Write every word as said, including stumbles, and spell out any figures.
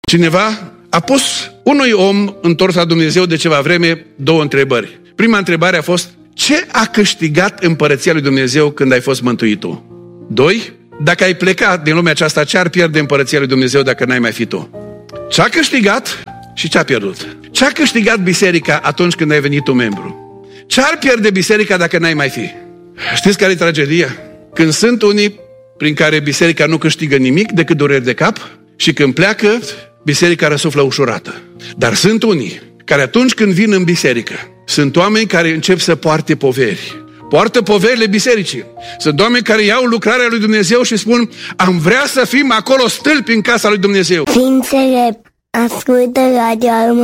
Cineva a pus unui om întors la Dumnezeu de ceva vreme două întrebări. Prima întrebare a fost: ce a câștigat împărăția lui Dumnezeu când ai fost mântuit tu? Doi, dacă ai plecat din lumea aceasta, ce ar pierde împărăția lui Dumnezeu dacă n-ai mai fi tu? Ce a câștigat și ce a pierdut? Ce a câștigat biserica atunci când ai venit tu membru? Ce ar pierde biserica dacă n-ai mai fi? Știți care e tragedia? Când sunt unii prin care biserica nu câștigă nimic decât dureri de cap și când pleacă, biserica răsuflă ușurată. Dar sunt unii care atunci când vin în biserică, sunt oameni care încep să poarte poveri. Poartă poverile bisericii. Sunt oameni care iau lucrarea lui Dumnezeu și spun: am vrea să fim acolo stâlpi în casa lui Dumnezeu. Ființele ascultă Radio